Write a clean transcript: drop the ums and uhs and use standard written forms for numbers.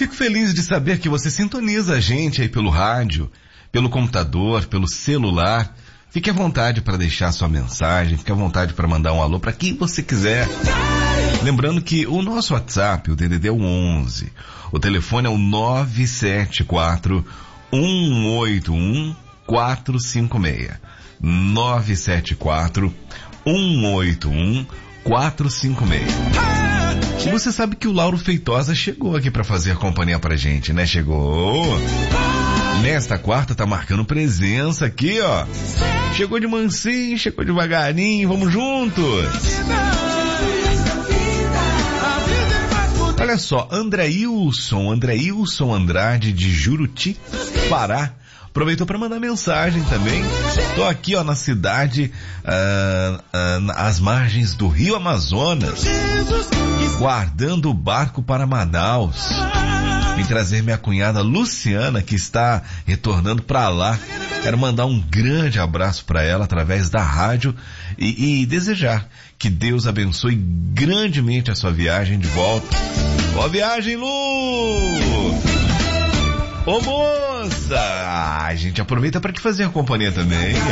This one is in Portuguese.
fico feliz de saber que você sintoniza a gente aí pelo rádio, pelo computador, pelo celular. Fique à vontade para deixar sua mensagem, fique à vontade para mandar um alô para quem você quiser. Lembrando que o nosso WhatsApp, o DDD é o 11. O telefone é o 974 181 456. 974 181 456. E você sabe que o Lauro Feitosa chegou aqui para fazer companhia pra gente, né? Chegou. Nesta quarta tá marcando presença aqui, ó. Chegou de mansinho, chegou devagarinho, vamos juntos. Olha só, Andreilson Andrade de Juruti, Pará. Aproveitou para mandar mensagem também. Tô aqui, ó, na cidade, às margens do Rio Amazonas, guardando o barco para Manaus. Vim trazer minha cunhada Luciana, que está retornando para lá. Quero mandar um grande abraço para ela através da rádio e desejar que Deus abençoe grandemente a sua viagem de volta. Boa viagem, Lu! Ô moça! A gente aproveita para te fazer companhia também.